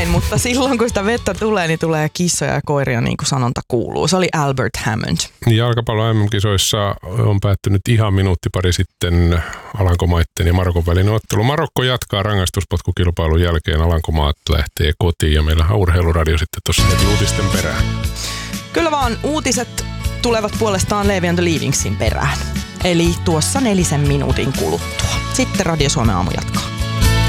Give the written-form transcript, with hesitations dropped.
näin, mutta silloin kun sitä vettä tulee, niin tulee kissoja ja koiria, niin kuin sanonta kuuluu. Se oli Albert Hammond. Jalkapallon MM-kisoissa on päättynyt ihan minuutti pari sitten Alankomaitten ja Marokon välinen ottelu. Marokko jatkaa rangaistuspotkukilpailun jälkeen, Alankomaat lähtee kotiin ja meillä on urheiluradio sitten tuossa heti uutisten perään. Kyllä vaan, uutiset tulevat puolestaan Leevi and the Leadingsin perään. Eli tuossa 4 minuutin kuluttua. Sitten Radio Suomen aamu jatkaa.